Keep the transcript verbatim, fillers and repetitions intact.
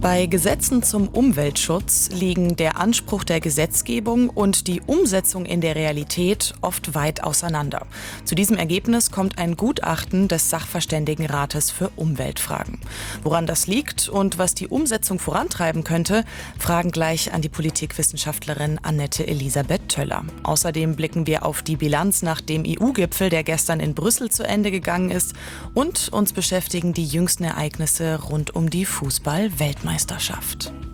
Bei Gesetzen zum Umweltschutz liegen der Anspruch der Gesetzgebung und die Umsetzung in der Realität oft weit auseinander. Zu diesem Ergebnis kommt ein Gutachten des Sachverständigenrates für Umweltfragen. Woran das liegt und was die Umsetzung vorantreiben könnte, fragen gleich an die Politikwissenschaftlerin Annette Elisabeth Töller. Außerdem blicken wir auf die Bilanz nach dem E U-Gipfel, der gestern in Brüssel zu Ende gegangen ist, und uns beschäftigen die jüngsten Ereignisse rund um die Fußball-Weltmeisterschaft.